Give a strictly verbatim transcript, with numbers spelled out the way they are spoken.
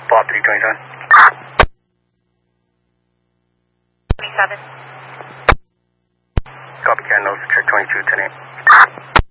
Bob three twenty-seven. twenty-seven. Copy, Ken, nose, check twenty-two, ten eight.